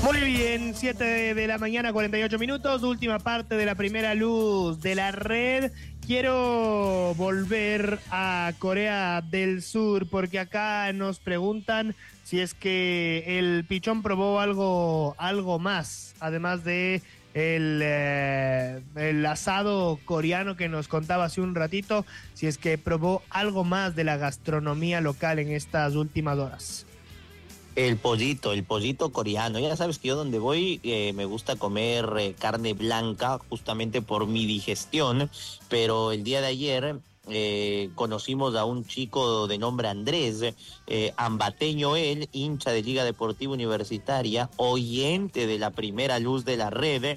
Muy bien, 7 de la mañana, 48 minutos, última parte de la primera luz de la red. Quiero volver a Corea del Sur porque acá nos preguntan si es que el Pichón probó algo más, además de el asado coreano que nos contaba hace un ratito, si es que probó algo más de la gastronomía local en estas últimas horas. El pollito coreano. Ya sabes que yo donde voy me gusta comer carne blanca justamente por mi digestión, pero el día de ayer conocimos a un chico de nombre Andrés, ambateño él, hincha de Liga Deportiva Universitaria, oyente de la primera luz de la red.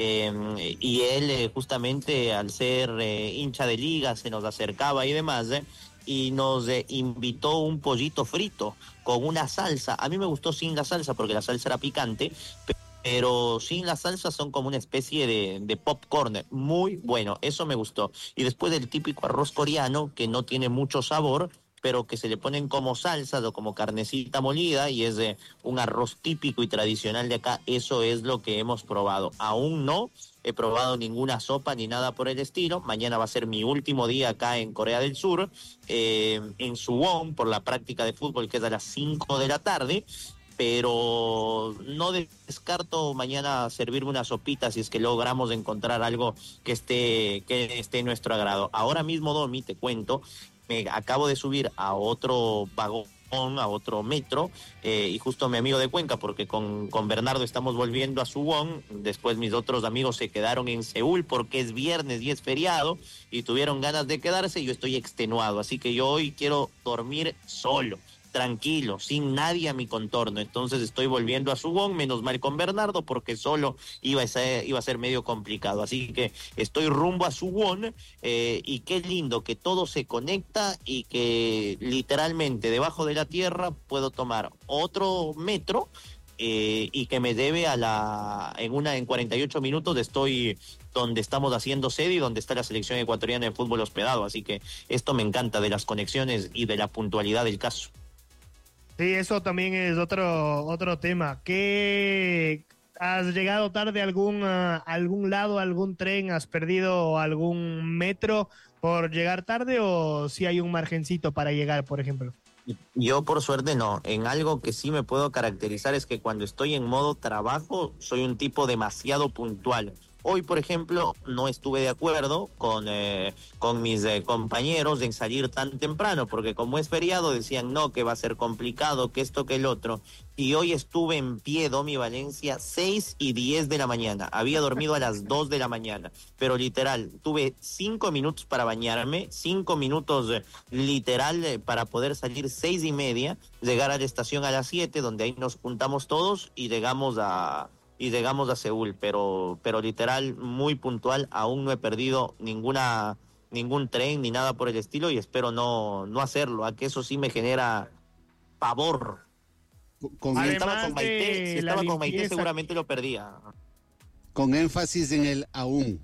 Y él justamente al ser hincha de liga se nos acercaba y demás, y nos invitó un pollito frito con una salsa. A mí me gustó sin la salsa porque la salsa era picante, pero sin la salsa son como una especie de popcorn, muy bueno, eso me gustó. Y después del típico arroz coreano que no tiene mucho sabor, pero que se le ponen como salsas o como carnecita molida y es un arroz típico y tradicional de acá, eso es lo que hemos probado. Aún no he probado ninguna sopa ni nada por el estilo. Mañana va a ser mi último día acá en Corea del Sur, en Suwon, por la práctica de fútbol que es a las 5 de la tarde. Pero no descarto mañana servirme una sopita si es que logramos encontrar algo que esté en nuestro agrado. Ahora mismo, Domi, te cuento, me acabo de subir a otro vagón, a otro metro, y justo mi amigo de Cuenca, porque con Bernardo estamos volviendo a Suwon, después mis otros amigos se quedaron en Seúl porque es viernes y es feriado, y tuvieron ganas de quedarse, y yo estoy extenuado, así que yo hoy quiero dormir solo, tranquilo, sin nadie a mi contorno. Entonces estoy volviendo a Suwon, menos mal con Bernardo, porque solo iba a ser medio complicado. Así que estoy rumbo a Suwon, y qué lindo que todo se conecta y que literalmente debajo de la tierra puedo tomar otro metro. Y que me debe en 48 minutos estoy donde estamos haciendo sede y donde está la selección ecuatoriana de fútbol hospedado. Así que esto me encanta de las conexiones y de la puntualidad del caso. Sí, eso también es otro tema. ¿Qué has llegado tarde a algún lado, algún tren? ¿Has perdido algún metro por llegar tarde o si hay un margencito para llegar, por ejemplo? Yo por suerte no. En algo que sí me puedo caracterizar es que cuando estoy en modo trabajo soy un tipo demasiado puntual. Hoy, por ejemplo, no estuve de acuerdo con mis compañeros en salir tan temprano, porque como es feriado decían no, que va a ser complicado, que esto, que el otro. Y hoy estuve en pie, Domi Valencia, 6:10 de la mañana. Había dormido a las 2 de la mañana, pero literal, tuve 5 minutos para bañarme, 5 minutos literal para poder salir 6:30, llegar a la estación a las 7, donde ahí nos juntamos todos y llegamos a Seúl, pero literal, muy puntual. Aún no he perdido ningún tren ni nada por el estilo y espero no hacerlo, a que eso sí me genera pavor. Si estaba con Además Maite, si de la estaba con Maite limpieza, seguramente lo perdía. Con énfasis en el aún.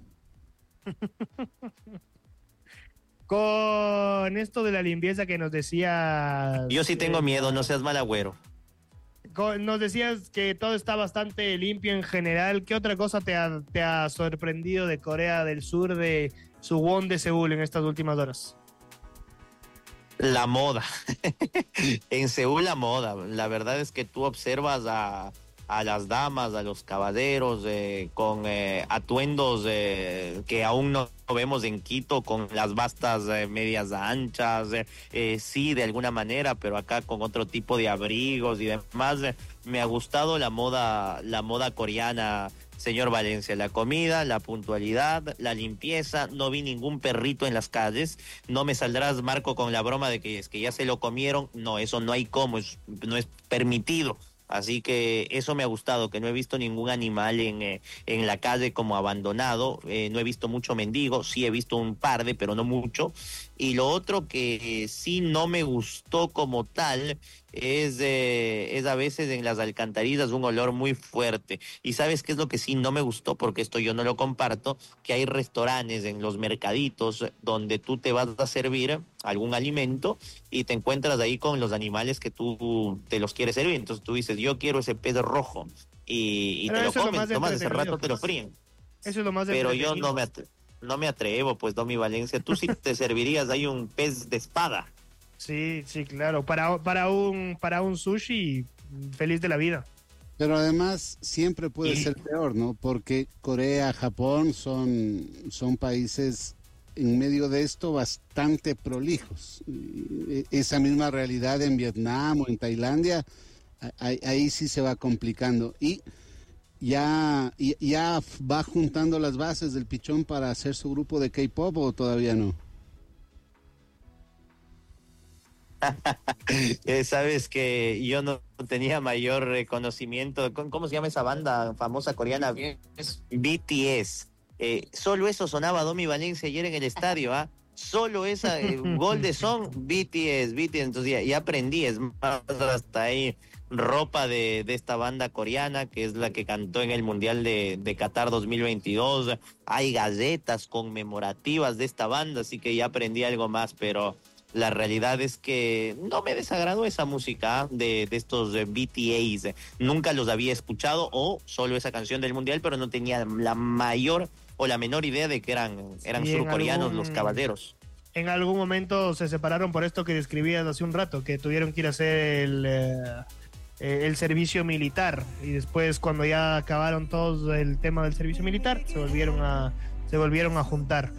con esto de la limpieza que nos decías, Yo sí tengo miedo, no seas mal agüero. nos decías que todo está bastante limpio en general. ¿Qué otra cosa te ha sorprendido de Corea del Sur, de Suwon, de Seúl en estas últimas horas? La moda. En Seúl la moda. La verdad es que tú observas a las damas, a los caballeros con atuendos que aún no vemos en Quito, con las bastas medias anchas, sí, de alguna manera, pero acá con otro tipo de abrigos y demás. Me ha gustado la moda coreana, señor Valencia, la comida, la puntualidad, la limpieza. No vi ningún perrito en las calles. No me saldrás, Marco, con la broma de que es que ya se lo comieron. No, eso no hay cómo, no es permitido. Así que eso me ha gustado, que no he visto ningún animal en la calle como abandonado. No he visto mucho mendigo, sí he visto un par pero no mucho. Y lo otro que sí no me gustó como tal es a veces en las alcantarillas un olor muy fuerte. Y ¿sabes qué es lo que sí no me gustó? Porque esto yo no lo comparto, que hay restaurantes en los mercaditos donde tú te vas a servir algún alimento y te encuentras ahí con los animales que tú te los quieres servir. Entonces tú dices, yo quiero ese pez rojo. y Pero te lo eso es lo comen, más tomas ese entretenido, rato te lo pues. fríen. Eso es lo más Pero yo entretenido. no me atrevo, pues, Domi Valencia. Tú sí te servirías ahí un pez de espada. Sí, sí, claro. Para un sushi, feliz de la vida. Pero además siempre puede Y- ser peor, ¿no? Porque Corea, Japón son países en medio de esto bastante prolijos. Esa misma realidad en Vietnam o en Tailandia, ahí sí se va complicando. Y ya va juntando las bases del Pichón para hacer su grupo de K-pop o todavía no. Sabes que yo no tenía mayor conocimiento. ¿Cómo se llama esa banda famosa coreana? Es BTS. Solo eso sonaba Domi Valencia ayer en el estadio, ¿ah? Solo esa gol de son BTS. Entonces ya aprendí, es más, hasta ahí ropa de esta banda coreana, que es la que cantó en el Mundial de Qatar 2022. Hay galletas conmemorativas de esta banda, así que ya aprendí algo más, pero la realidad es que no me desagradó esa música de estos BTAs. Nunca los había escuchado o solo esa canción del Mundial, pero no tenía la mayor o la menor idea de que eran Sí, surcoreanos los caballeros. en algún momento se separaron por esto que describías hace un rato, que tuvieron que ir a hacer el servicio militar. Y después, cuando ya acabaron todos el tema del servicio militar, se volvieron a juntar.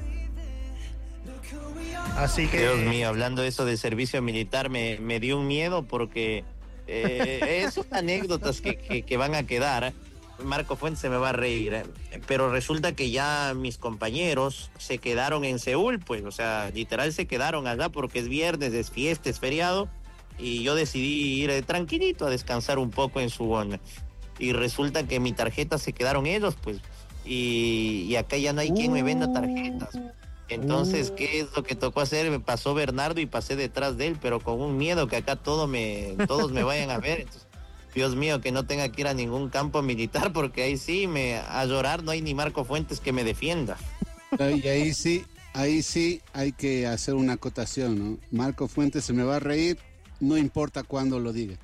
Así que... Dios mío, hablando de eso del servicio militar, me dio un miedo porque son anécdotas que van a quedar. Marco Fuentes se me va a reír, pero resulta que ya mis compañeros se quedaron en Seúl, pues, o sea, literal se quedaron allá porque es viernes, es fiesta, es feriado, y yo decidí ir tranquilito a descansar un poco en Suwon. Y resulta que mi tarjeta se quedaron ellos, pues, y acá ya no hay quien me venda tarjetas. Entonces, ¿qué es lo que tocó hacer? Me pasó Bernardo y pasé detrás de él, pero con un miedo que acá todos me vayan a ver. Entonces, Dios mío, que no tenga que ir a ningún campo militar, porque ahí sí, a llorar no hay ni Marco Fuentes que me defienda. Y ahí sí hay que hacer una acotación, ¿no? Marco Fuentes se me va a reír, no importa cuándo lo diga.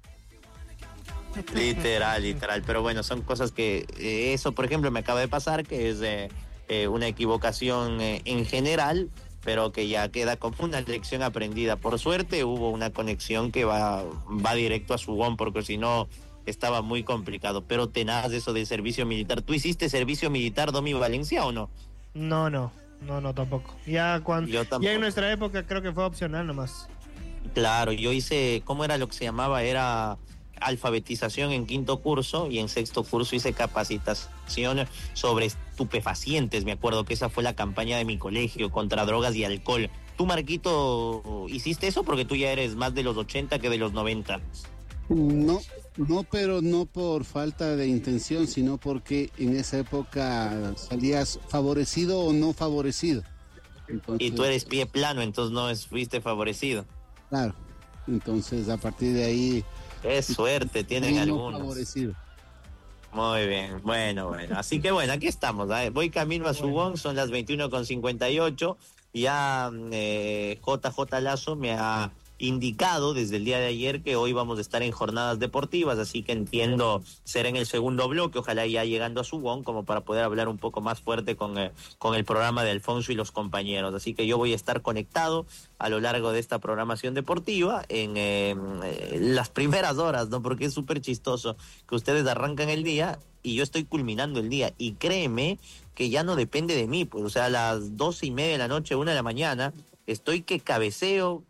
Literal. Pero bueno, son cosas que eso, por ejemplo, me acaba de pasar, que es una equivocación en general, pero que ya queda como una lección aprendida. Por suerte hubo una conexión que va directo a Suwon, porque si no estaba muy complicado. Pero tenaz eso del servicio militar. ¿Tú hiciste servicio militar, Domi Valencia, o no? No, tampoco. Yo tampoco. Ya en nuestra época creo que fue opcional nomás. Claro, yo hice, ¿cómo era lo que se llamaba? Era alfabetización en quinto curso, y en sexto curso hice capacitación sobre estupefacientes. Me acuerdo que esa fue la campaña de mi colegio contra drogas y alcohol. ¿Tú, Marquito, hiciste eso? Porque tú ya eres más de los 80 que de los 90. No, pero no por falta de intención, sino porque en esa época salías favorecido o no favorecido. Entonces, Y tú eres pie plano, entonces no fuiste favorecido. claro, entonces a partir de ahí... Qué suerte tienen no algunos. favorecido. Muy bien, bueno. Así que bueno, aquí estamos. Voy camino a Suwon, son las 21:58. Ya JJ Lazo me ha indicado desde el día de ayer que hoy vamos a estar en jornadas deportivas, así que entiendo será en el segundo bloque, ojalá ya llegando a Suwon, como para poder hablar un poco más fuerte con el programa de Alfonso y los compañeros. Así que yo voy a estar conectado a lo largo de esta programación deportiva en las primeras horas, ¿no? Porque es súper chistoso que ustedes arrancan el día y yo estoy culminando el día, y créeme que ya no depende de mí, pues, o sea, a las 12:30 de la noche, 1 de la mañana, estoy que cabeceo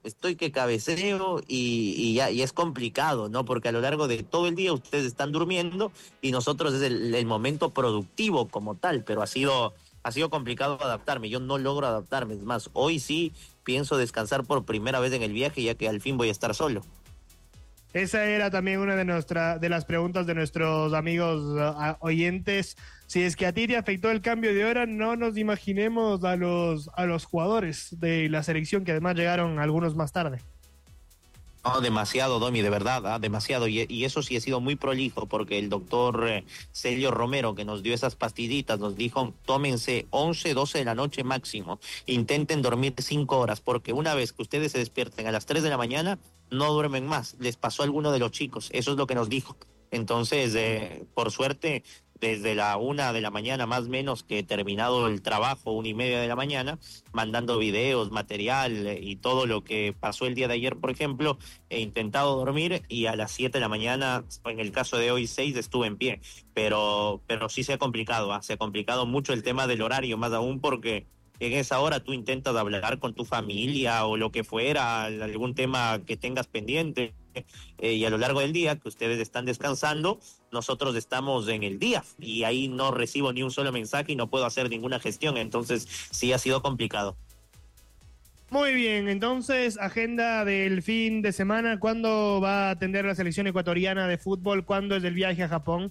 y ya y es complicado, ¿no? Porque a lo largo de todo el día ustedes están durmiendo y nosotros es el momento productivo como tal, pero ha sido complicado adaptarme. Yo no logro adaptarme. Es más, hoy sí pienso descansar por primera vez en el viaje, ya que al fin voy a estar solo. Esa era también una de las preguntas de nuestros amigos oyentes. Si es que a ti te afectó el cambio de hora, no nos imaginemos a los jugadores de la selección, que además llegaron algunos más tarde. No, demasiado, Domi, de verdad, demasiado. Y eso sí ha sido muy prolijo, porque el doctor Celio Romero, que nos dio esas pastillitas, nos dijo: tómense 11, 12 de la noche máximo. Intenten dormir 5 horas, porque una vez que ustedes se despierten a las 3 de la mañana, no duermen más. Les pasó a alguno de los chicos, eso es lo que nos dijo. Entonces, por suerte, desde la 1 de la mañana, más o menos, que he terminado el trabajo, 1:30 de la mañana, mandando videos, material y todo lo que pasó el día de ayer, por ejemplo, he intentado dormir y a las 7 de la mañana, en el caso de hoy 6, estuve en pie. Pero sí se ha complicado, se ha complicado mucho el tema del horario, más aún porque en esa hora tú intentas hablar con tu familia o lo que fuera, algún tema que tengas pendiente, y a lo largo del día que ustedes están descansando, nosotros estamos en el día y ahí no recibo ni un solo mensaje y no puedo hacer ninguna gestión, entonces sí ha sido complicado. Muy bien, entonces, agenda del fin de semana, ¿cuándo va a atender la selección ecuatoriana de fútbol? ¿Cuándo es el viaje a Japón?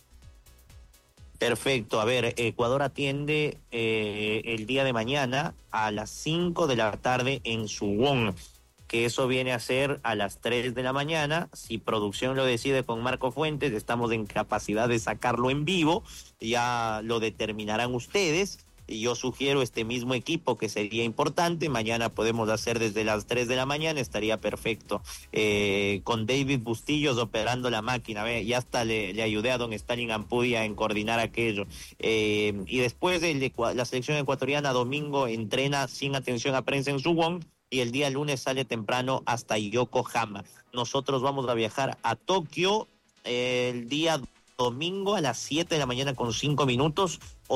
Perfecto, a ver, Ecuador atiende el día de mañana a las 5 de la tarde en Suwon, que eso viene a ser a las 3 de la mañana. Si producción lo decide con Marco Fuentes, estamos en capacidad de sacarlo en vivo, ya lo determinarán ustedes. Y yo sugiero este mismo equipo que sería importante. Mañana podemos hacer desde las 3 de la mañana, estaría perfecto. Con David Bustillos operando la máquina, ya hasta le ayudé a don Stalin Ampudia en coordinar aquello. Y después la selección ecuatoriana domingo entrena sin atención a prensa en Suwon y el día lunes sale temprano hasta Yokohama. Nosotros vamos a viajar a Tokio el día domingo a las 7 de la mañana con 5 minutos,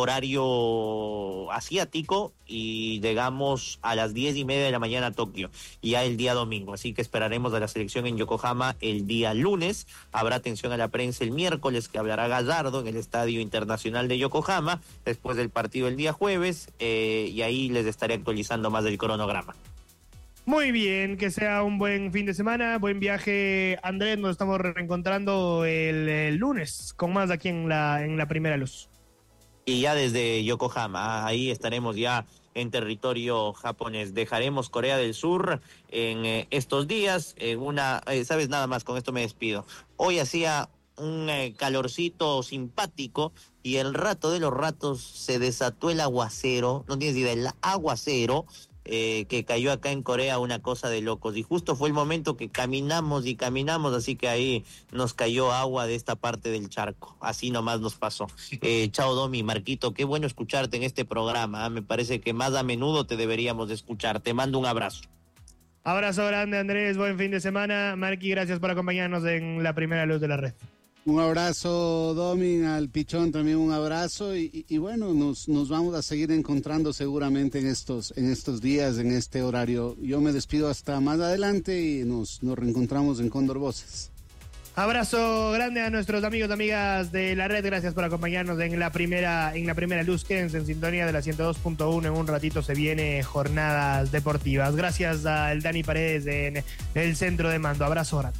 horario asiático, y llegamos a las 10:30 de la mañana a Tokio, ya el día domingo. Así que esperaremos a la selección en Yokohama el día lunes. Habrá atención a la prensa el miércoles, que hablará Gallardo en el Estadio Internacional de Yokohama, después del partido el día jueves, y ahí les estaré actualizando más del cronograma. Muy bien, que sea un buen fin de semana, buen viaje, Andrés. Nos estamos reencontrando el lunes con más aquí en la Primera Luz. Y ya desde Yokohama, ahí estaremos ya en territorio japonés. Dejaremos Corea del Sur en estos días. ¿Sabes? Nada más, con esto me despido. Hoy hacía un calorcito simpático y el rato de los ratos se desató el aguacero. No tienes idea, el aguacero que cayó acá en Corea, una cosa de locos. Y justo fue el momento que caminamos, así que ahí nos cayó agua de esta parte del charco. Así nomás nos pasó. Chao, Domi, Marquito, qué bueno escucharte en este programa. Me parece que más a menudo te deberíamos de escuchar. Te mando un abrazo. Abrazo grande, Andrés. Buen fin de semana. Marqui, gracias por acompañarnos en la Primera Luz de la Red. Un abrazo, Domin, al Pichón también un abrazo y bueno, nos vamos a seguir encontrando seguramente en estos días, en este horario. Yo me despido hasta más adelante y nos reencontramos en Cóndor Voces. Abrazo grande a nuestros amigos y amigas de la red. Gracias por acompañarnos en la primera luz. Quédense en sintonía de la 102.1. En un ratito se viene Jornadas Deportivas. Gracias al Dani Paredes en el centro de mando. Abrazo grande.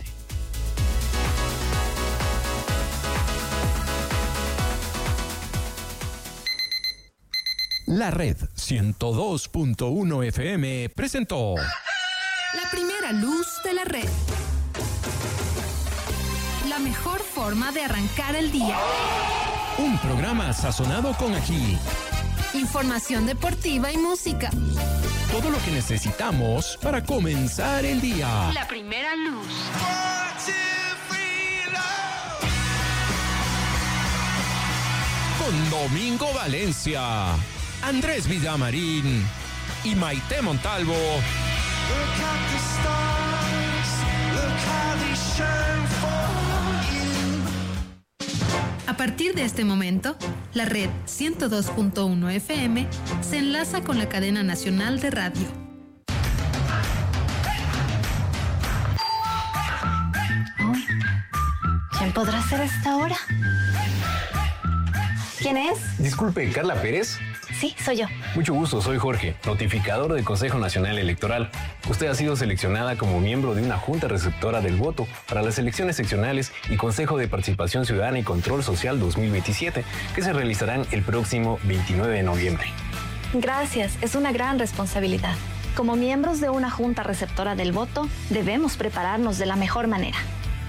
La Red 102.1 FM presentó La Primera Luz de la Red. La mejor forma de arrancar el día. un programa sazonado con ají. Información deportiva y música. Todo lo que necesitamos para comenzar el día. La Primera Luz. Con Domingo Valencia, Andrés Villamarín y Maite Montalvo. A partir de este momento, la red 102.1 FM se enlaza con la cadena nacional de radio. ¿Quién podrá ser a esta hora? ¿Quién es? Disculpe, ¿Carla Pérez? Sí, soy yo. Mucho gusto, soy Jorge, notificador del Consejo Nacional Electoral. Usted ha sido seleccionada como miembro de una junta receptora del voto para las elecciones seccionales y Consejo de Participación Ciudadana y Control Social 2027, que se realizarán el próximo 29 de noviembre. Gracias, es una gran responsabilidad. Como miembros de una junta receptora del voto, debemos prepararnos de la mejor manera.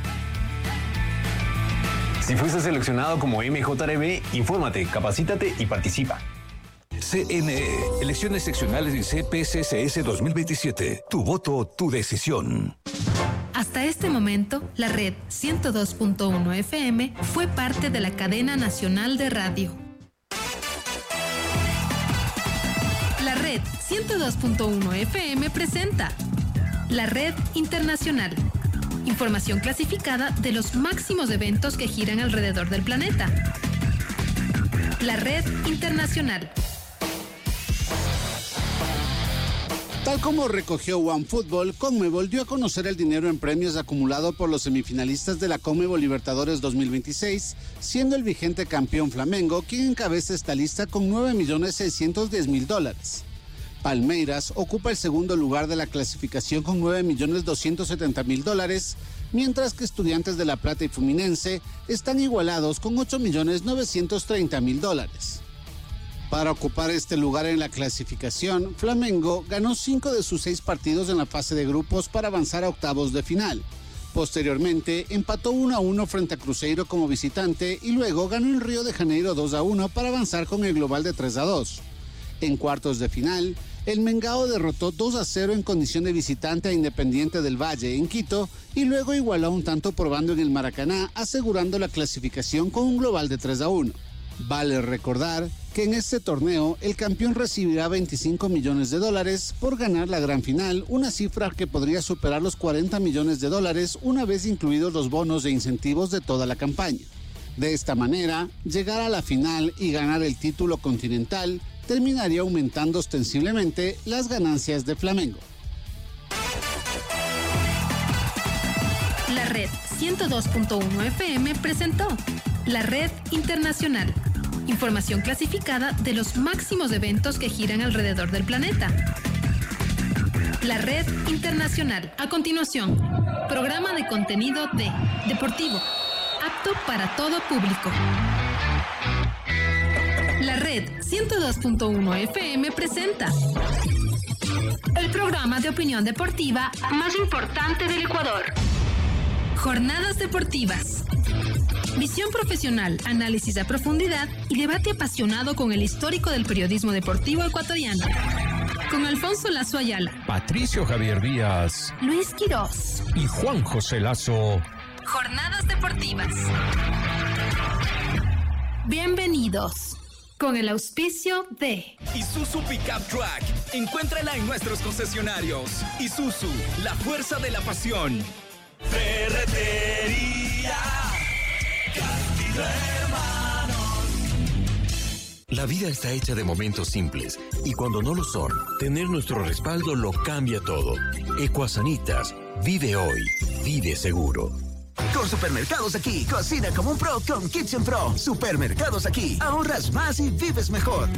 Si fuiste seleccionado como MJRB, infórmate, capacítate y participa. CNE, elecciones seccionales y CPCCS 2027. Tu voto, tu decisión. Hasta este momento, la red 102.1 FM fue parte de la cadena nacional de radio. La red 102.1 FM presenta la red internacional. Información clasificada de los máximos eventos que giran alrededor del planeta. La red internacional. Tal como recogió OneFootball, Conmebol dio a conocer el dinero en premios acumulado por los semifinalistas de la Conmebol Libertadores 2026, siendo el vigente campeón Flamengo quien encabeza esta lista con $9.610.000. Palmeiras ocupa el segundo lugar de la clasificación con $9.270.000, mientras que Estudiantes de La Plata y Fluminense están igualados con $8.930.000. Para ocupar este lugar en la clasificación, Flamengo ganó 5 de sus 6 partidos en la fase de grupos para avanzar a octavos de final. Posteriormente, empató 1-1 frente a Cruzeiro como visitante y luego ganó en Río de Janeiro 2-1 para avanzar con el global de 3-2. En cuartos de final, el Mengao derrotó 2-0 en condición de visitante a Independiente del Valle en Quito y luego igualó un tanto probando en el Maracaná, asegurando la clasificación con un global de 3-1. Vale recordar que en este torneo el campeón recibirá $25 millones por ganar la gran final, una cifra que podría superar los $40 millones una vez incluidos los bonos e incentivos de toda la campaña. De esta manera, llegar a la final y ganar el título continental terminaría aumentando ostensiblemente las ganancias de Flamengo. La red 102.1 FM presentó la red internacional. Información clasificada de los máximos eventos que giran alrededor del planeta. La red internacional. A continuación, programa de contenido deportivo, apto para todo público. La red 102.1 FM presenta el programa de opinión deportiva más importante del Ecuador. Jornadas deportivas. Visión profesional, análisis a profundidad y debate apasionado con el histórico del periodismo deportivo ecuatoriano. Con Alfonso Lazo Ayala, Patricio Javier Díaz, Luis Quirós y Juan José Lazo. Jornadas deportivas. Bienvenidos. Con el auspicio de Isuzu Pickup Truck. Encuéntrala en nuestros concesionarios. Isuzu, la fuerza de la pasión. Ferretería Castillo Hermanos. La vida está hecha de momentos simples y cuando no lo son, tener nuestro respaldo lo cambia todo. Ecuasanitas, vive hoy, vive seguro. Con Supermercados Aquí, cocina como un pro con Kitchen Pro. Supermercados Aquí, ahorras más y vives mejor.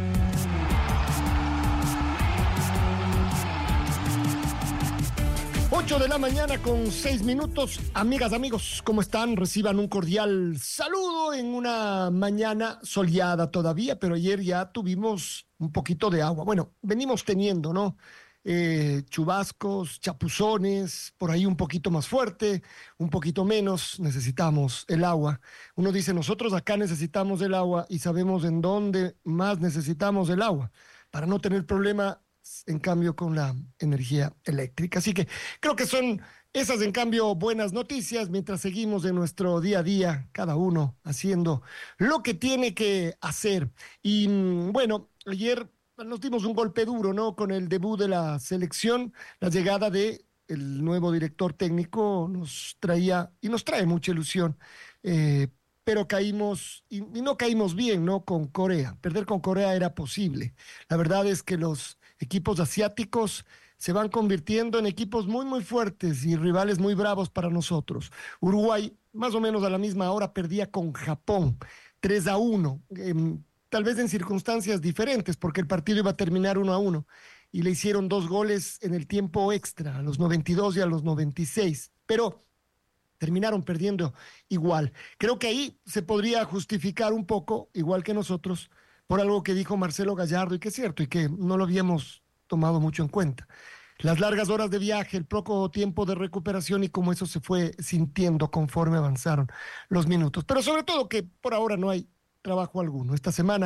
8 de la mañana con 6 minutos. Amigas, amigos, ¿cómo están? Reciban un cordial saludo en una mañana soleada todavía, pero ayer ya tuvimos un poquito de agua. Bueno, venimos teniendo, ¿no? Chubascos, chapuzones, por ahí un poquito más fuerte, un poquito menos, necesitamos el agua. Uno dice, nosotros acá necesitamos el agua y sabemos en dónde más necesitamos el agua, para no tener problema en cambio con la energía eléctrica. Así que creo que son esas en cambio buenas noticias mientras seguimos en nuestro día a día, cada uno haciendo lo que tiene que hacer. Y bueno, ayer nos dimos un golpe duro, ¿no? Con el debut de la selección, la llegada de el nuevo director técnico nos traía y nos trae mucha ilusión, pero caímos y no caímos bien, ¿no? Con Corea. Perder con Corea era posible. La verdad es que los equipos asiáticos se van convirtiendo en equipos muy, muy fuertes y rivales muy bravos para nosotros. Uruguay, más o menos a la misma hora, perdía con Japón 3-1, tal vez en circunstancias diferentes, porque el partido iba a terminar 1-1, y le hicieron 2 goles en el tiempo extra, a los 92 y a los 96, pero terminaron perdiendo igual. Creo que ahí se podría justificar un poco, igual que nosotros, por algo que dijo Marcelo Gallardo, y que es cierto, y que no lo habíamos tomado mucho en cuenta. Las largas horas de viaje, el poco tiempo de recuperación y cómo eso se fue sintiendo conforme avanzaron los minutos. Pero sobre todo que por ahora no hay trabajo alguno. Esta semana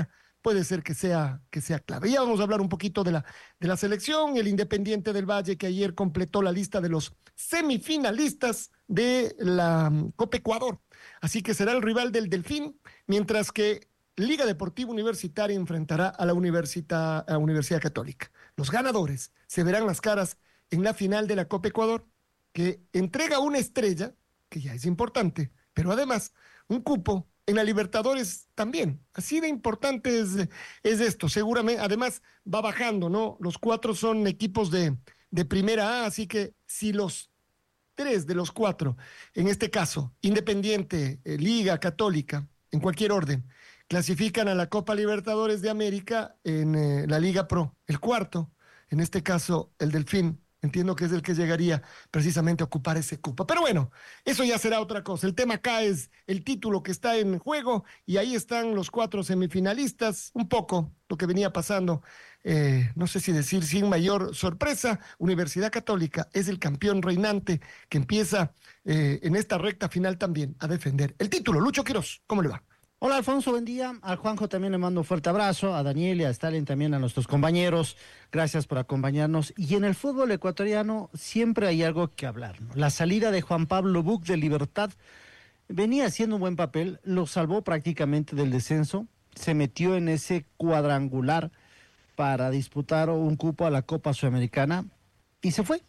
puede ser que sea clave. Ya vamos a hablar un poquito de la selección, el Independiente del Valle, que ayer completó la lista de los semifinalistas de la Copa Ecuador. Así que será el rival del Delfín, mientras que Liga Deportiva Universitaria enfrentará a la Universidad Católica. Los ganadores se verán las caras en la final de la Copa Ecuador, que entrega una estrella, que ya es importante, pero además un cupo en la Libertadores también. Así de importante es esto. Seguramente, además va bajando, ¿no? Los 4 son equipos de primera A, así que si los 3 de los 4, en este caso, Independiente, Liga Católica, en cualquier orden, clasifican a la Copa Libertadores de América en la Liga Pro, el cuarto, en este caso el Delfín, entiendo que es el que llegaría precisamente a ocupar ese cupo. Pero bueno, eso ya será otra cosa. El tema acá es el título que está en juego y ahí están los 4 semifinalistas, un poco lo que venía pasando, no sé si decir sin mayor sorpresa. Universidad Católica es el campeón reinante que empieza en esta recta final también a defender el título. Lucho Quiroz, ¿cómo le va? Hola Alfonso, buen día. Al Juanjo también le mando un fuerte abrazo, a Daniel y a Stalin también, a nuestros compañeros. Gracias por acompañarnos. Y en el fútbol ecuatoriano siempre hay algo que hablar, ¿no? La salida de Juan Pablo Buc de Libertad venía haciendo un buen papel, lo salvó prácticamente del descenso, se metió en ese cuadrangular para disputar un cupo a la Copa Sudamericana y se fue.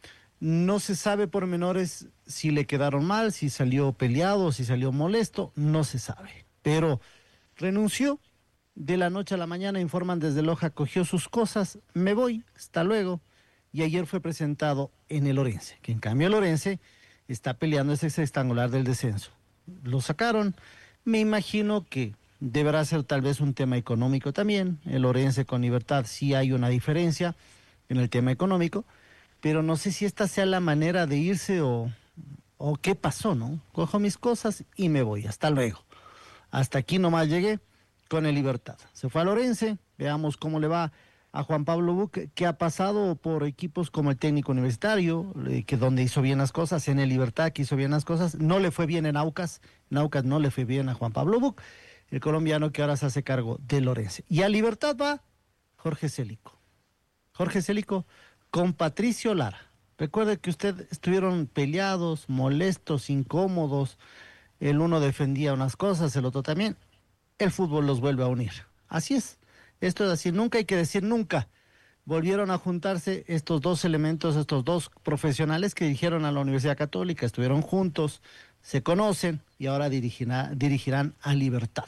No se sabe por menores si le quedaron mal, si salió peleado, si salió molesto, no se sabe. Pero renunció de la noche a la mañana, informan desde Loja, cogió sus cosas, me voy, hasta luego. Y ayer fue presentado en el Orense, que en cambio el Orense está peleando ese sextangular del descenso. Lo sacaron, me imagino que deberá ser tal vez un tema económico también. El Orense con Libertad sí hay una diferencia en el tema económico, pero no sé si esta sea la manera de irse o qué pasó, ¿no? Cojo mis cosas y me voy, hasta luego. Hasta aquí nomás llegué con el Libertad. Se fue al Orense, veamos cómo le va a Juan Pablo Buc, que ha pasado por equipos como el Técnico Universitario, que donde hizo bien las cosas, en el Libertad que hizo bien las cosas, no le fue bien en Aucas no le fue bien a Juan Pablo Buc, el colombiano que ahora se hace cargo del Orense. Y a Libertad va Jorge Célico. Jorge Célico con Patricio Lara. Recuerde que ustedes estuvieron peleados, molestos, incómodos, el uno defendía unas cosas, el otro también. El fútbol los vuelve a unir. Así es. Esto es así. Nunca hay que decir nunca. Volvieron a juntarse estos dos elementos, estos dos profesionales que dirigieron a la Universidad Católica, estuvieron juntos, se conocen y ahora dirigirán a Libertad.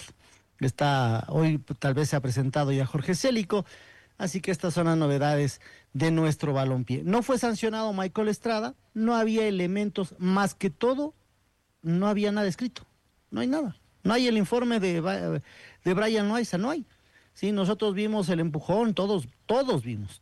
Hoy tal vez se ha presentado ya Jorge Célico, así que estas son las novedades de nuestro balompié. No fue sancionado Michael Estrada, no había elementos, más que todo, no había nada escrito, no hay nada. No hay el informe de Brian Loaiza, no hay. Sí, nosotros vimos el empujón, todos vimos,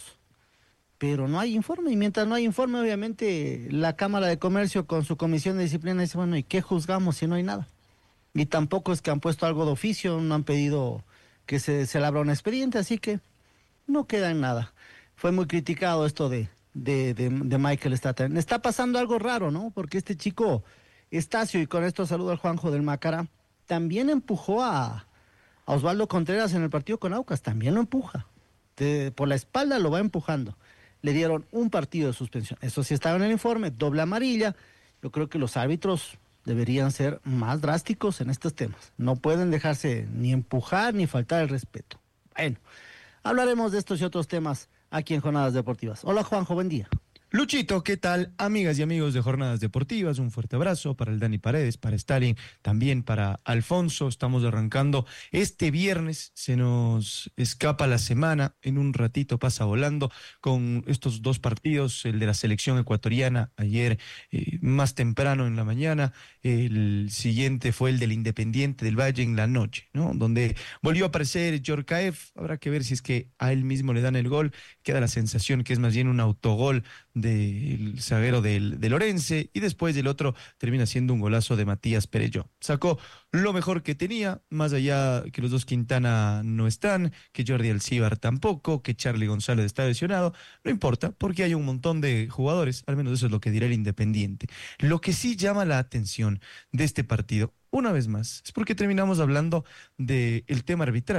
pero no hay informe, y mientras no hay informe, obviamente, la Cámara de Comercio con su comisión de disciplina dice, bueno, ¿y qué juzgamos si no hay nada? Y tampoco es que han puesto algo de oficio, no han pedido que se le abra un expediente, así que no queda en nada. Fue muy criticado esto de Michael Estrada. Está pasando algo raro, ¿no? Porque este chico, Estacio, y con esto saludo al Juanjo del Macará, también empujó a Osvaldo Contreras en el partido con Aucas, también lo empuja. Por la espalda lo va empujando. Le dieron un partido de suspensión. Eso sí estaba en el informe, doble amarilla. Yo creo que los árbitros deberían ser más drásticos en estos temas. No pueden dejarse ni empujar ni faltar el respeto. Bueno, hablaremos de estos y otros temas aquí en Jornadas Deportivas. Hola Juanjo, buen día. Luchito, ¿qué tal? Amigas y amigos de Jornadas Deportivas, un fuerte abrazo para el Dani Paredes, para Stalin, también para Alfonso. Estamos arrancando este viernes, se nos escapa la semana, en un ratito pasa volando con estos dos partidos, el de la selección ecuatoriana ayer más temprano en la mañana, el siguiente fue el del Independiente del Valle en la noche, ¿no? Donde volvió a aparecer Djorkaeff, habrá que ver si es que a él mismo le dan el gol, queda la sensación que es más bien un autogol del zaguero del Orense, y después del otro termina siendo un golazo de Matías Perelló. Sacó lo mejor que tenía, más allá que los dos Quintana no están, que Jordi Alcíbar tampoco, que Charly González está lesionado, no importa, porque hay un montón de jugadores, al menos eso es lo que dirá el Independiente. Lo que sí llama la atención de este partido, una vez más, es porque terminamos hablando del tema arbitral,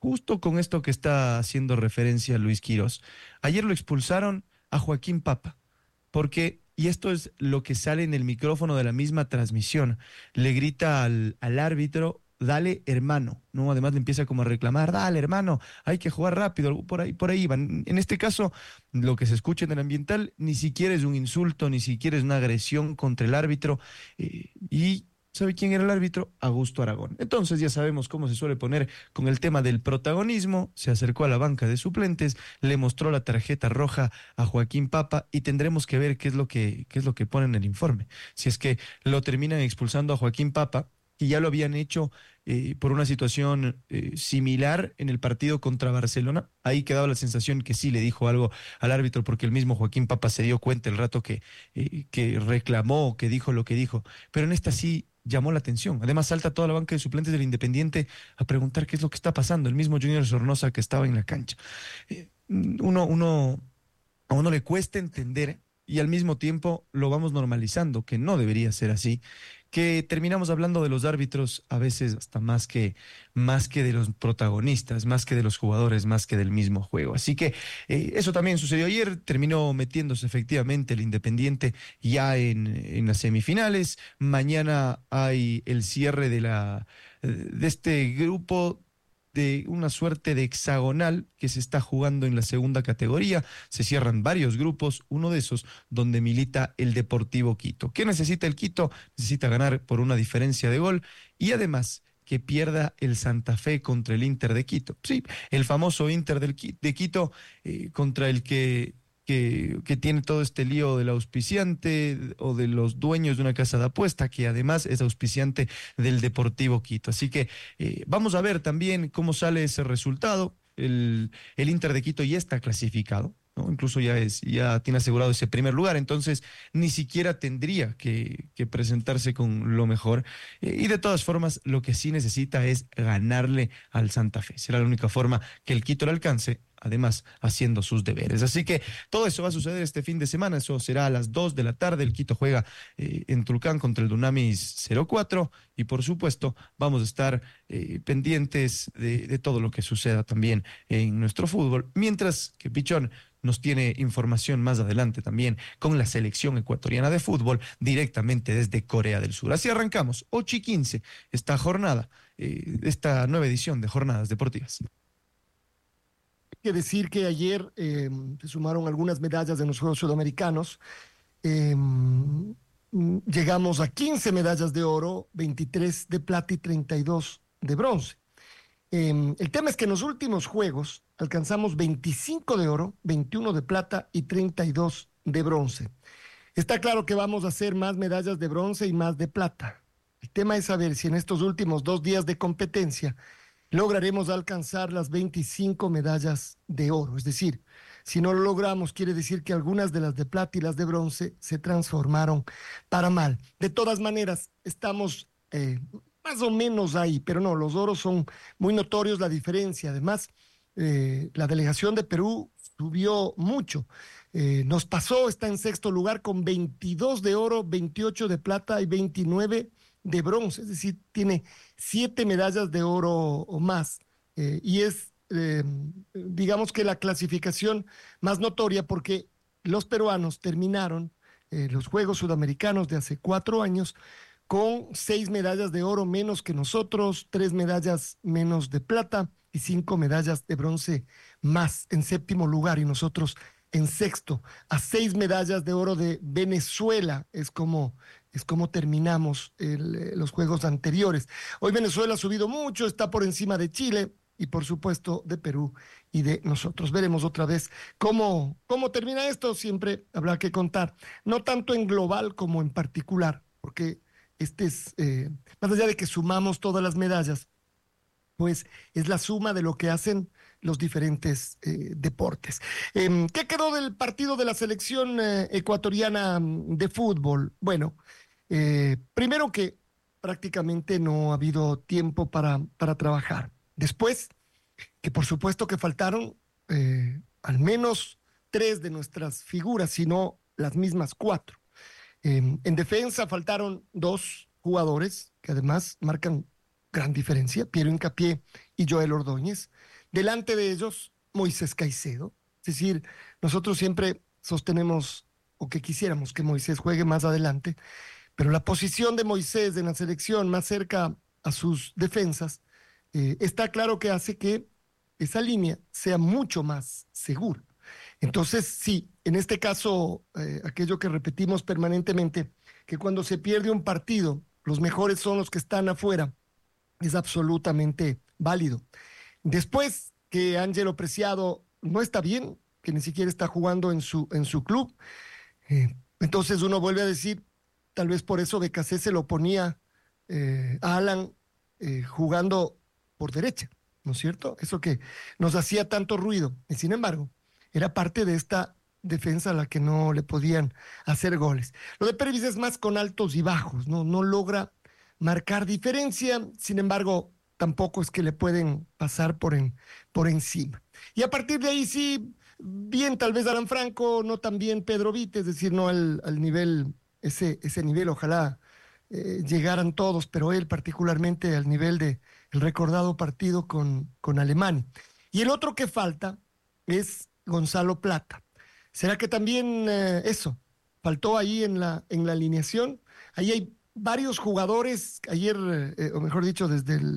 justo con esto que está haciendo referencia Luis Quirós. Ayer lo expulsaron a Joaquín Papa, porque, y esto es lo que sale en el micrófono de la misma transmisión, le grita al árbitro: dale, hermano, ¿no? Además le empieza como a reclamar: dale, hermano, hay que jugar rápido, por ahí van. En este caso, lo que se escucha en el ambiental ni siquiera es un insulto, ni siquiera es una agresión contra el árbitro, y ¿sabe quién era el árbitro? Augusto Aragón. Entonces ya sabemos cómo se suele poner con el tema del protagonismo. Se acercó a la banca de suplentes, le mostró la tarjeta roja a Joaquín Papa y tendremos que ver qué es lo que pone en el informe. Si es que lo terminan expulsando a Joaquín Papa, que ya lo habían hecho por una situación similar en el partido contra Barcelona. Ahí quedaba la sensación que sí le dijo algo al árbitro, porque el mismo Joaquín Papa se dio cuenta el rato que reclamó, que dijo lo que dijo. Pero en esta sí llamó la atención. Además salta toda la banca de suplentes del Independiente a preguntar qué es lo que está pasando. El mismo Junior Sornosa que estaba en la cancha. A uno le cuesta entender, y al mismo tiempo lo vamos normalizando, que no debería ser así, que terminamos hablando de los árbitros a veces hasta más que de los protagonistas, más que de los jugadores, más que del mismo juego. Así que eso también sucedió ayer. Terminó metiéndose efectivamente el Independiente ya en las semifinales. Mañana hay el cierre de este grupo, de una suerte de hexagonal que se está jugando en la segunda categoría. Se cierran varios grupos, uno de esos donde milita el Deportivo Quito. ¿Qué necesita el Quito? Necesita ganar por una diferencia de gol y además que pierda el Santa Fe contra el Inter de Quito. Sí, el famoso Inter de Quito, contra el que tiene todo este lío del auspiciante o de los dueños de una casa de apuesta, que además es auspiciante del Deportivo Quito. Así que vamos a ver también cómo sale ese resultado. El Inter de Quito ya está clasificado, ¿no? Incluso ya tiene asegurado ese primer lugar, entonces ni siquiera tendría que presentarse con lo mejor. Y de todas formas, lo que sí necesita es ganarle al Santa Fe. Será la única forma que el Quito le alcance, además haciendo sus deberes. Así que todo eso va a suceder este fin de semana. Eso será a las 2 de la tarde. El Quito juega en Tulcán contra el Dunamis 04 y por supuesto vamos a estar pendientes de todo lo que suceda también en nuestro fútbol, mientras que Pichón nos tiene información más adelante también con la selección ecuatoriana de fútbol directamente desde Corea del Sur. Así arrancamos 8:15 esta jornada, esta nueva edición de Jornadas Deportivas. Que decir que ayer se sumaron algunas medallas de los Juegos Sudamericanos. Llegamos a 15 medallas de oro, 23 de plata y 32 de bronce. El tema es que en los últimos Juegos alcanzamos 25 de oro, 21 de plata y 32 de bronce. Está claro que vamos a hacer más medallas de bronce y más de plata. El tema es saber si en estos últimos 2 días de competencia lograremos alcanzar las 25 medallas de oro. Es decir, si no lo logramos, quiere decir que algunas de las de plata y las de bronce se transformaron para mal. De todas maneras, estamos más o menos ahí, pero no, los oros son muy notorios, la diferencia. Además, la delegación de Perú subió mucho. Nos pasó, está en sexto lugar con 22 de oro, 28 de plata y 29 de bronce, es decir, tiene 7 medallas de oro o más, y es, digamos que la clasificación más notoria porque los peruanos terminaron los Juegos Sudamericanos de hace 4 años con 6 medallas de oro menos que nosotros, 3 medallas menos de plata y 5 medallas de bronce más en séptimo lugar y nosotros en sexto, a 6 medallas de oro de Venezuela. Es como terminamos los Juegos anteriores. Hoy Venezuela ha subido mucho, está por encima de Chile y por supuesto de Perú y de nosotros. Veremos otra vez cómo termina esto. Siempre habrá que contar, no tanto en global como en particular, porque este es, más allá de que sumamos todas las medallas, pues es la suma de lo que hacen los diferentes deportes. ¿Qué quedó del partido de la selección ecuatoriana de fútbol? Bueno, primero que prácticamente no ha habido tiempo para trabajar. Después, que por supuesto que faltaron al menos 3 de nuestras figuras, si no las mismas 4. En defensa faltaron 2 jugadores que además marcan gran diferencia, Piero Hincapié y Joel Ordóñez. Delante de ellos, Moisés Caicedo. Es decir, nosotros siempre sostenemos o que quisiéramos que Moisés juegue más adelante, pero la posición de Moisés en la selección más cerca a sus defensas, está claro que hace que esa línea sea mucho más segura. Entonces, sí, en este caso, aquello que repetimos permanentemente, que cuando se pierde un partido, los mejores son los que están afuera, es absolutamente válido. Después que Ángelo Preciado no está bien, que ni siquiera está jugando en su club, entonces uno vuelve a decir, tal vez por eso Becasé se lo ponía a Alan jugando por derecha, ¿no es cierto? Eso que nos hacía tanto ruido. Y sin embargo, era parte de esta defensa a la que no le podían hacer goles. Lo de Pervis es más con altos y bajos, no logra marcar diferencia, sin embargo, tampoco es que le pueden pasar por encima. Y a partir de ahí sí, bien tal vez Alan Franco, no tan bien Pedro Vite, es decir, no al nivel, ese nivel, ojalá llegaran todos, pero él particularmente al nivel del recordado partido con Alemania. Y el otro que falta es Gonzalo Plata. ¿Será que también eso faltó ahí en la alineación? Ahí hay varios jugadores, ayer, o mejor dicho, desde el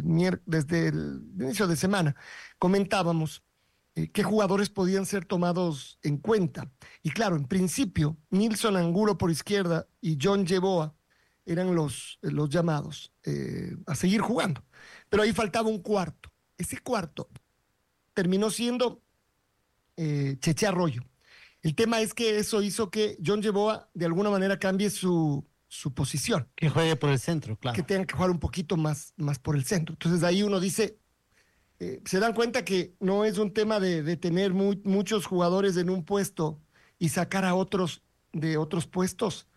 inicio de semana, comentábamos qué jugadores podían ser tomados en cuenta. Y claro, en principio, Nilson Angulo por izquierda y John Yeboah eran los llamados a seguir jugando. Pero ahí faltaba un cuarto. Ese cuarto terminó siendo Cheche Arroyo. El tema es que eso hizo que John Yeboah de alguna manera cambie su posición. Que juegue por el centro, claro. Que tenga que jugar un poquito más por el centro. Entonces ahí uno dice, se dan cuenta que no es un tema de tener muchos jugadores en un puesto y sacar a otros de otros puestos.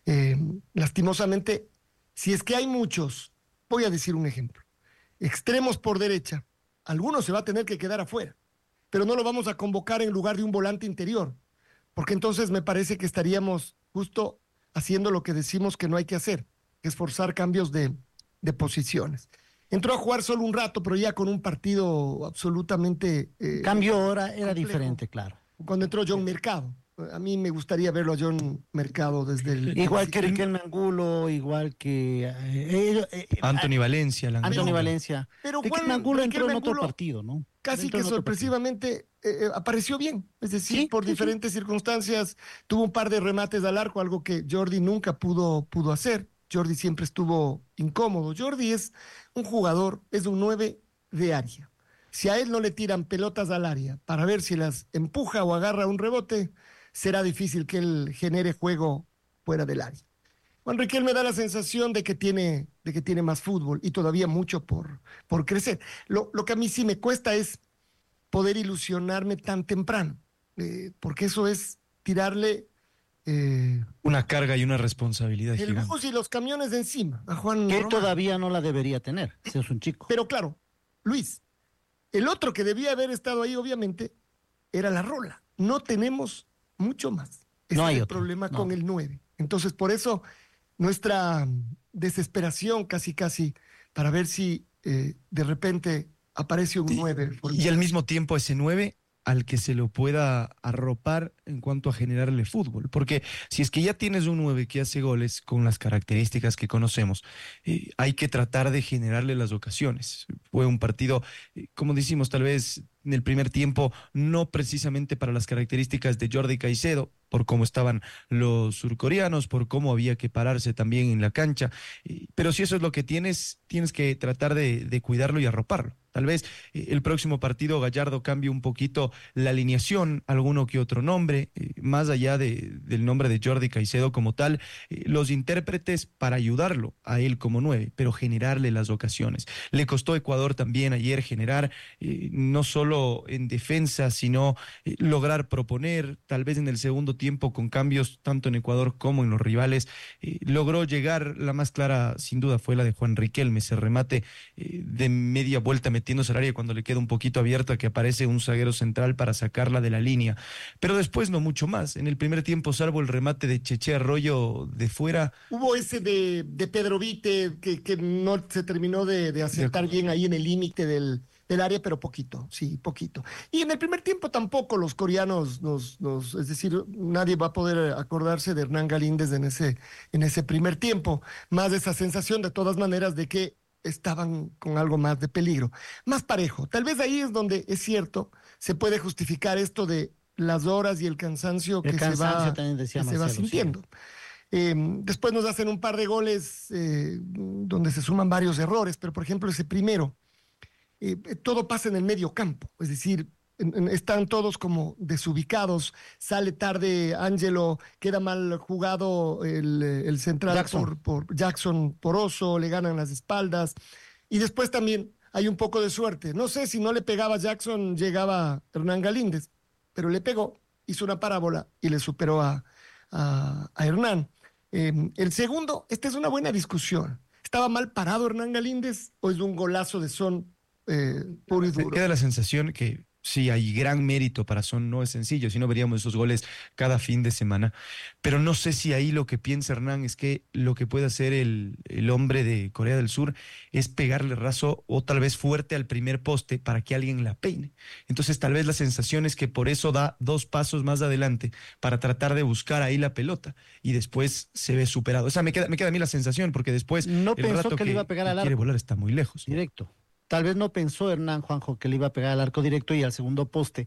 Lastimosamente, si es que hay muchos, voy a decir un ejemplo, extremos por derecha, algunos se va a tener que quedar afuera, pero no lo vamos a convocar en lugar de un volante interior, porque entonces me parece que estaríamos justo haciendo lo que decimos que no hay que hacer, que es forzar cambios de posiciones. Entró a jugar solo un rato, pero ya con un partido absolutamente... Cambio ahora era diferente, claro. Cuando entró John Mercado. A mí me gustaría verlo a John Mercado desde el... Igual que Riquelme Angulo, igual que... Anthony Valencia. Anthony Valencia. Pero Riquelme Angulo entró en otro partido, ¿no? Casi que sorpresivamente apareció bien. Es decir, por diferentes circunstancias, tuvo un par de remates al arco, algo que Jordi nunca pudo hacer. Jordi siempre estuvo incómodo. Jordi es un jugador, es un 9 de área. Si a él no le tiran pelotas al área para ver si las empuja o agarra un rebote, será difícil que él genere juego fuera del área. Juan Riquelme me da la sensación de que tiene más fútbol y todavía mucho por crecer. Lo que a mí sí me cuesta es poder ilusionarme tan temprano, porque eso es tirarle... una carga y una responsabilidad el gigante. bus y los camiones de encima a Juan que Román. Todavía no la debería tener, si es un chico. Pero claro, Luis, el otro que debía haber estado ahí obviamente era la Rola. No tenemos mucho más. Ese no hay es el otro. problema con el 9. Entonces por eso nuestra desesperación casi para ver si de repente aparece un 9. Y al mismo tiempo ese 9 al que se lo pueda arropar en cuanto a generarle fútbol. Porque si es que ya tienes un 9 que hace goles con las características que conocemos, hay que tratar de generarle las ocasiones. Fue un partido, como decimos, tal vez en el primer tiempo, no precisamente para las características de Jordi Caicedo, por cómo estaban los surcoreanos, por cómo había que pararse también en la cancha. Pero si eso es lo que tienes que tratar de cuidarlo y arroparlo. Tal vez el próximo partido Gallardo cambie un poquito la alineación, alguno que otro nombre, más allá del nombre de Jordi Caicedo como tal, los intérpretes para ayudarlo a él como 9, pero generarle las ocasiones. Le costó a Ecuador también ayer generar, no solo en defensa, sino lograr proponer, tal vez en el segundo tiempo con cambios tanto en Ecuador como en los rivales, logró llegar. La más clara sin duda fue la de Juan Riquelme, ese remate de media vuelta metiéndose al área cuando le queda un poquito abierta, que aparece un zaguero central para sacarla de la línea, pero después no mucho más. En el primer tiempo, salvo el remate de Cheche Arroyo de fuera. Hubo ese de Pedro Vite que no se terminó de acertar bien ahí en el límite del área, pero poquito, sí, poquito. Y en el primer tiempo tampoco los coreanos es decir, nadie va a poder acordarse de Hernán Galíndez en ese primer tiempo, más de esa sensación de todas maneras de que estaban con algo más de peligro, más parejo. Tal vez ahí es donde es cierto, se puede justificar esto de las horas y el cansancio que se va sintiendo. Sí. Después nos hacen un par de goles donde se suman varios errores, pero por ejemplo ese primero, todo pasa en el medio campo, es decir, están todos como desubicados, sale tarde Ángelo, queda mal jugado el central Jackson. por Jackson Poroso, le ganan las espaldas, y después también hay un poco de suerte. No sé si no le pegaba Jackson, llegaba Hernán Galíndez, pero le pegó, hizo una parábola y le superó a Hernán. El segundo, esta es una buena discusión. ¿Estaba mal parado Hernán Galíndez o es un golazo de Son puro y duro? Me queda la sensación que sí, hay gran mérito para Son, no es sencillo, si no veríamos esos goles cada fin de semana, pero no sé si ahí lo que piensa Hernán es que lo que puede hacer el hombre de Corea del Sur es pegarle raso o tal vez fuerte al primer poste para que alguien la peine. Entonces tal vez la sensación es que por eso da 2 pasos más adelante para tratar de buscar ahí la pelota y después se ve superado. O sea, me queda a mí la sensación, porque después no el pensó rato que le iba a pegar al arco. Quiere volar está muy lejos. Directo. Tal vez no pensó Hernán, Juanjo, que le iba a pegar al arco directo y al segundo poste.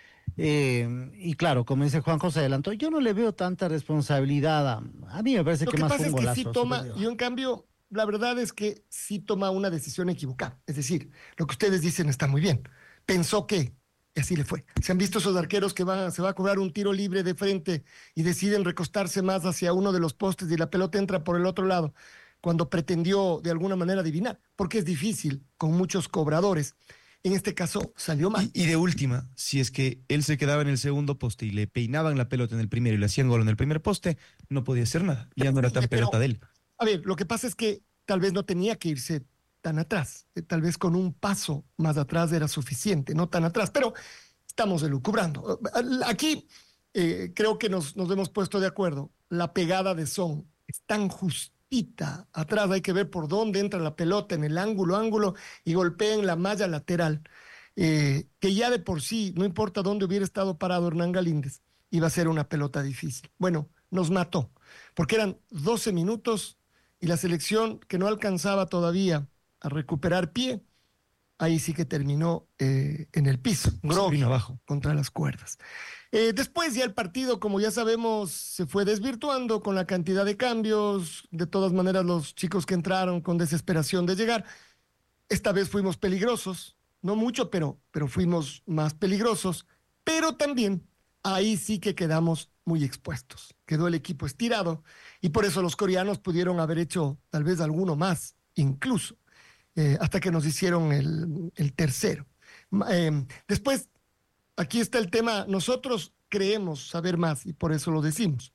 Y claro, como dice Juanjo, se adelantó. Yo no le veo tanta responsabilidad. A mí me parece que más fue un golazo. Lo que pasa es que sí toma, y en cambio, la verdad es que sí toma una decisión equivocada. Es decir, lo que ustedes dicen está muy bien. Pensó que, y así le fue. Se han visto esos arqueros que se va a cobrar un tiro libre de frente y deciden recostarse más hacia uno de los postes y la pelota entra por el otro lado, cuando pretendió de alguna manera adivinar, porque es difícil con muchos cobradores. En este caso salió mal. Y de última, si es que él se quedaba en el segundo poste y le peinaban la pelota en el primero y le hacían gol en el primer poste, no podía hacer nada. Ya no era tan pelota de él. A ver, lo que pasa es que tal vez no tenía que irse tan atrás. Tal vez con un paso más atrás era suficiente, no tan atrás. Pero estamos elucubrando. Aquí creo que nos hemos puesto de acuerdo. La pegada de Son es tan justa. Atrás hay que ver por dónde entra la pelota, en el ángulo y golpea en la malla lateral, que ya de por sí, no importa dónde hubiera estado parado Hernán Galíndez, iba a ser una pelota difícil. Bueno, nos mató, porque eran 12 minutos y la selección que no alcanzaba todavía a recuperar pie, ahí sí que terminó en el piso, groggy, abajo, contra las cuerdas. Después ya el partido, como ya sabemos, se fue desvirtuando con la cantidad de cambios. De todas maneras, los chicos que entraron con desesperación de llegar, esta vez fuimos peligrosos, no mucho, pero fuimos más peligrosos, pero también ahí sí que quedamos muy expuestos. Quedó el equipo estirado y por eso los coreanos pudieron haber hecho tal vez alguno más, incluso, hasta que nos hicieron el tercero. Después, aquí está el tema, nosotros creemos saber más y por eso lo decimos.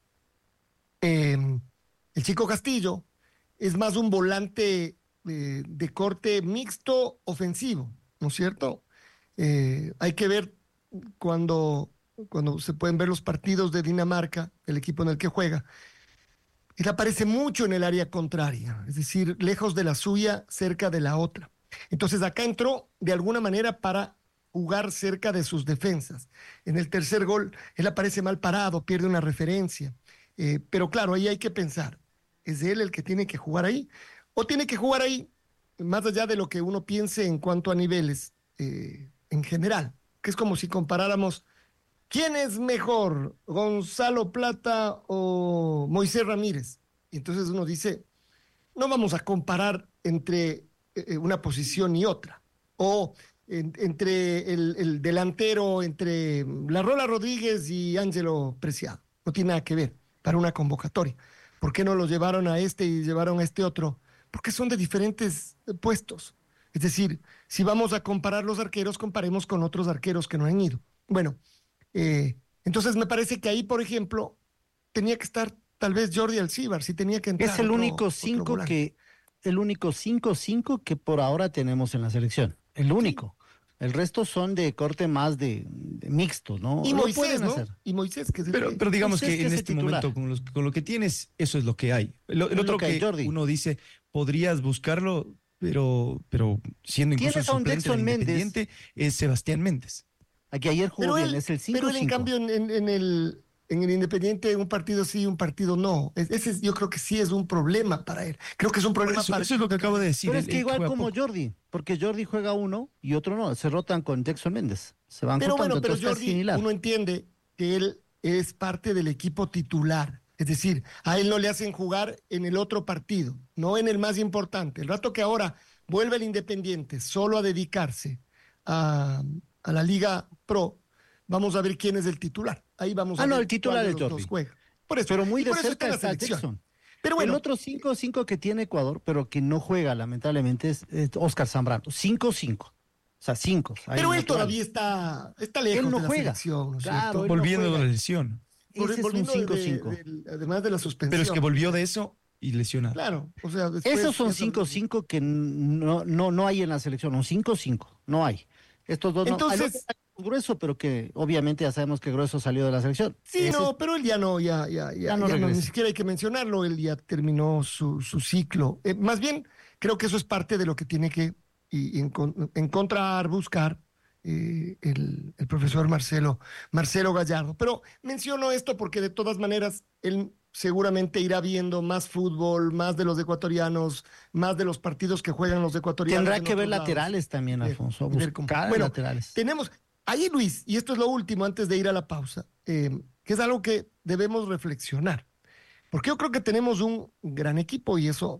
El Chico Castillo es más un volante de corte mixto ofensivo, ¿no es cierto? Hay que ver cuando se pueden ver los partidos de Dinamarca, el equipo en el que juega. Él aparece mucho en el área contraria, es decir, lejos de la suya, cerca de la otra. Entonces acá entró de alguna manera para jugar cerca de sus defensas. En el tercer gol, él aparece mal parado, pierde una referencia. Pero claro, ahí hay que pensar, ¿es él el que tiene que jugar ahí? ¿O tiene que jugar ahí, más allá de lo que uno piense en cuanto a niveles, en general? Que es como si comparáramos, ¿quién es mejor, Gonzalo Plata o Moisés Ramírez? Y entonces uno dice, no vamos a comparar entre una posición y otra. O entre el delantero, entre La Rola Rodríguez y Ángelo Preciado. No tiene nada que ver para una convocatoria. ¿Por qué no los llevaron a este y llevaron a este otro? Porque son de diferentes puestos. Es decir, si vamos a comparar los arqueros, comparemos con otros arqueros que no han ido. Bueno, Entonces me parece que ahí, por ejemplo, tenía que estar tal vez Jordi Alcíbar, si tenía que entrar. Es el único 5-5 que por ahora tenemos en la selección. El único. Sí. El resto son de corte más de mixto, ¿no? Y Moisés, ¿no? Y Moisés, que es pero digamos Moisés que en este momento, con lo que tienes, eso es lo que hay. El otro que uno dice, podrías buscarlo, pero siendo incluso suplente del Independiente, es Sebastián Méndez. Aquí ayer jugó bien, es el 5-5. Pero él, en cambio, en el Independiente, un partido sí, un partido no. Ese yo creo que sí es un problema para él. Creo que es un problema para él. Eso es lo que acabo de decir. Pero es que igual como Jordi, porque Jordi juega uno y otro no. Se rotan con Jackson Méndez. Se van juntando. Pero Jordi, uno entiende que él es parte del equipo titular. Es decir, a él no le hacen jugar en el otro partido, no en el más importante. El rato que ahora vuelve el Independiente solo a dedicarse a la Liga Pro, vamos a ver quién es el titular. Ahí vamos a ver. El titular es Jordi. Por eso, pero muy de cerca está Jackson. Pero bueno, el otro 5-5 que tiene Ecuador, pero que no juega lamentablemente, es Oscar Zambrano. 5-5. O sea, 5. Pero él todavía está lejos de la selección, ¿no es cierto? Volviendo de la lesión. Ese es un 5-5. Además de la suspensión. Pero es que volvió de eso y lesionado. Claro, o sea, después, esos son 5-5 que no hay en la selección. Un 5-5, no hay. Estos dos entonces, no. Grueso, pero que obviamente ya sabemos que Grueso salió de la selección. Sí, pero él ya no, ni siquiera hay que mencionarlo, él ya terminó su ciclo. Más bien, creo que eso es parte de lo que tiene que encontrar, buscar el profesor Marcelo Gallardo. Pero menciono esto porque de todas maneras él seguramente irá viendo más fútbol, más de los ecuatorianos, más de los partidos que juegan los ecuatorianos. Tendrá que ver laterales también, Alfonso. Tenemos ahí, Luis, y esto es lo último antes de ir a la pausa, que es algo que debemos reflexionar. Porque yo creo que tenemos un gran equipo y eso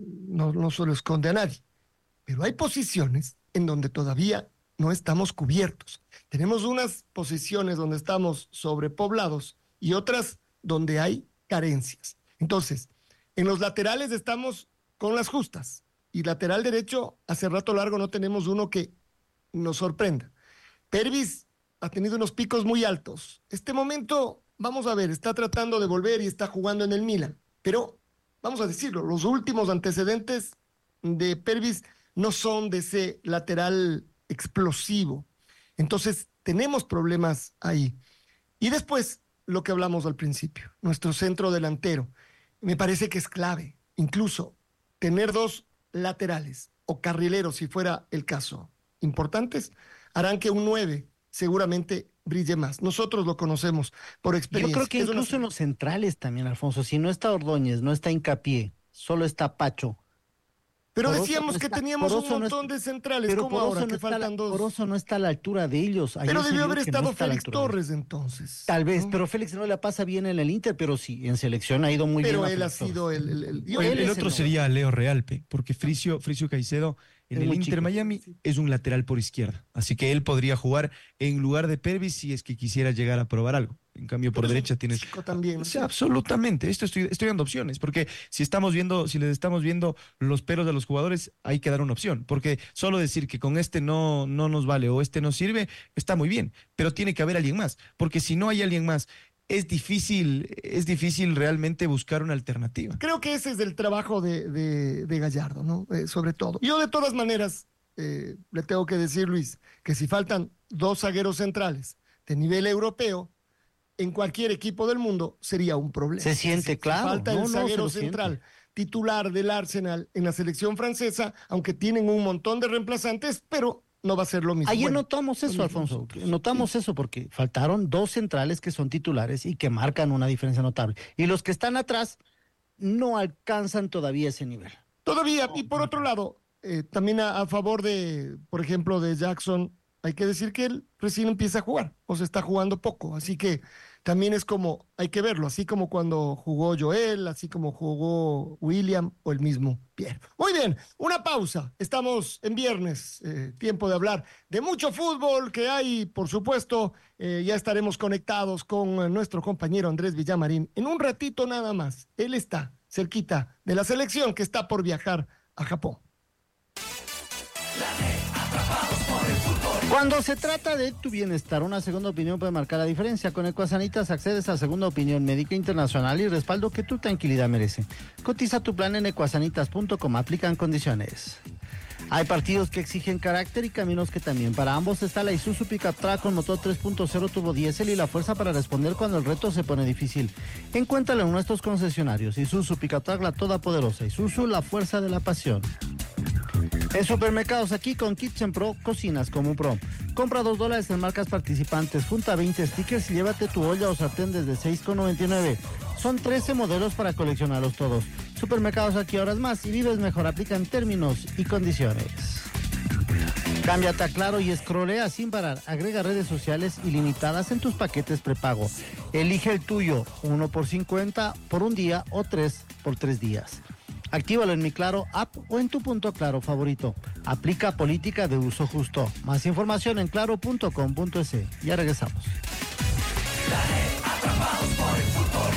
no se lo esconde a nadie. Pero hay posiciones en donde todavía no estamos cubiertos. Tenemos unas posiciones donde estamos sobrepoblados y otras donde hay carencias. Entonces, en los laterales estamos con las justas y lateral derecho, hace rato largo no tenemos uno que nos sorprenda. Pervis ha tenido unos picos muy altos. Este momento, vamos a ver, está tratando de volver y está jugando en el Milan, pero vamos a decirlo, los últimos antecedentes de Pervis no son de ese lateral explosivo. Entonces, tenemos problemas ahí. Y después, lo que hablamos al principio, nuestro centro delantero. Me parece que es clave, incluso tener dos laterales o carrileros, si fuera el caso, importantes, harán que un 9 seguramente brille más. Nosotros lo conocemos por experiencia. Yo creo que incluso en los centrales también, Alfonso, si no está Ordóñez, no está Hincapié, solo está Pacho. Pero decíamos que teníamos un montón de centrales, pero como ahora que faltan dos. Poroso no está a la altura de ellos. Pero debió haber estado Félix Torres entonces. Tal vez, pero Félix no la pasa bien en el Inter, pero sí, en selección ha ido muy bien. Pero él ha sido el otro sería Leo Realpe, porque Fricio Caicedo en el Inter Miami es un lateral por izquierda, así que él podría jugar en lugar de Pervis si es que quisiera llegar a probar algo. En cambio, por derecha tienes... También, sí, absolutamente. Estoy dando opciones, porque si les estamos viendo los peros de los jugadores, hay que dar una opción. Porque solo decir que con este no nos vale o este no sirve, está muy bien. Pero tiene que haber alguien más. Porque si no hay alguien más, es difícil realmente buscar una alternativa. Creo que ese es el trabajo de Gallardo, ¿no? Sobre todo. Yo de todas maneras, le tengo que decir, Luis, que si faltan dos zagueros centrales de nivel europeo, en cualquier equipo del mundo sería un problema. Se siente, claro. Falta el zaguero central titular del Arsenal en la selección francesa, aunque tienen un montón de reemplazantes, pero no va a ser lo mismo. Ayer notamos eso, Alfonso. Notamos eso porque faltaron dos centrales que son titulares y que marcan una diferencia notable. Y los que están atrás no alcanzan todavía ese nivel. Todavía, y por otro lado, también a favor de, por ejemplo, de Jackson, hay que decir que él recién empieza a jugar, o se está jugando poco, así que también es como, hay que verlo, así como cuando jugó Joel, así como jugó William o el mismo Pierre. Muy bien, una pausa, estamos en viernes, tiempo de hablar de mucho fútbol que hay, por supuesto, ya estaremos conectados con nuestro compañero Andrés Villamarín en un ratito nada más, él está cerquita de la selección que está por viajar a Japón. La red, atrapados por el fútbol. Cuando se trata de tu bienestar, una segunda opinión puede marcar la diferencia. Con Ecuasanitas accedes a segunda opinión médica internacional y respaldo que tu tranquilidad merece. Cotiza tu plan en ecuasanitas.com. Aplican condiciones. Hay partidos que exigen carácter y caminos que también. Para ambos está la Isuzu Pickup Track con motor 3.0 turbo diésel y la fuerza para responder cuando el reto se pone difícil. Encuéntralo en nuestros concesionarios. Isuzu Pickup Track, la todopoderosa. Isuzu, la fuerza de la pasión. En Supermercados Aquí con Kitchen Pro, cocinas como un pro. Compra $2 en marcas participantes, junta 20 stickers y llévate tu olla o sartén desde $6,99. Son 13 modelos para coleccionarlos todos. Supermercados Aquí, horas más y vives mejor. Aplican términos y condiciones. Cámbiate a Claro y escrolea sin parar. Agrega redes sociales ilimitadas en tus paquetes prepago. Elige el tuyo, 1 por 50 por un día o 3 por 3 días. Actívalo en Mi Claro app o en tu punto Claro favorito. Aplica política de uso justo. Más información en claro.com.es. Ya regresamos. Atrapados por el fútbol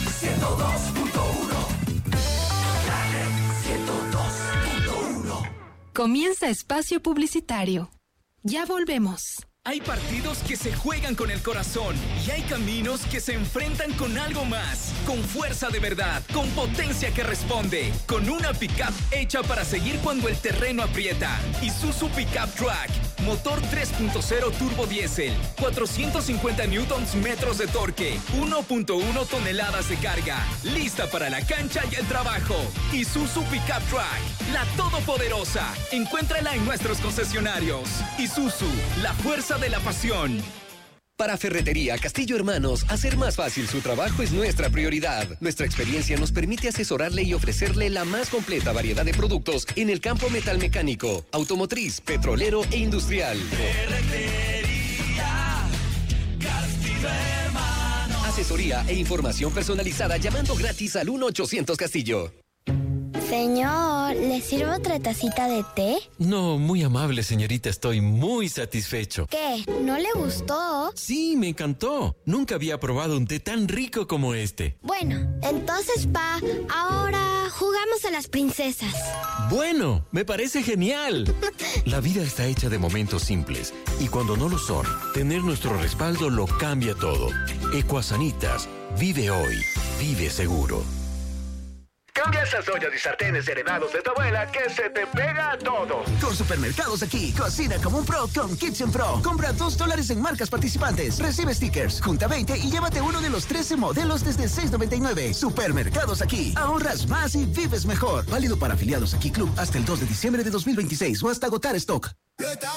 102.1. Comienza espacio publicitario. Ya volvemos. Hay partidos que se juegan con el corazón y hay caminos que se enfrentan con algo más, con fuerza de verdad, con potencia que responde, con una pickup hecha para seguir cuando el terreno aprieta. Isuzu Pickup Track, motor 3.0 turbo diésel, 450 newtons metros de torque, 1.1 toneladas de carga, lista para la cancha y el trabajo. Isuzu Pickup Track, la todopoderosa. Encuéntrala en nuestros concesionarios. Isuzu, la fuerza de la pasión. Para Ferretería Castillo Hermanos, hacer más fácil su trabajo es nuestra prioridad. Nuestra experiencia nos permite asesorarle y ofrecerle la más completa variedad de productos en el campo metalmecánico, automotriz, petrolero e industrial. Ferretería Castillo Hermanos. Asesoría e información personalizada llamando gratis al 1-800 Castillo. Señor, ¿le sirvo otra tacita de té? No, muy amable, señorita. Estoy muy satisfecho. ¿Qué? ¿No le gustó? Sí, me encantó. Nunca había probado un té tan rico como este. Bueno, entonces, Pa, ahora jugamos a las princesas. Bueno, me parece genial. La vida está hecha de momentos simples y cuando no lo son, tener nuestro respaldo lo cambia todo. Ecuasanitas, vive hoy, vive seguro. Cambia esas ollas y sartenes heredados de tu abuela que se te pega a todo. Con Supermercados Aquí, cocina como un pro con Kitchen Pro. Compra $2 en marcas participantes. Recibe stickers, junta 20 y llévate uno de los 13 modelos desde $6.99. Supermercados Aquí, ahorras más y vives mejor. Válido para afiliados Aquí Club hasta el 2 de diciembre de 2026 o hasta agotar stock.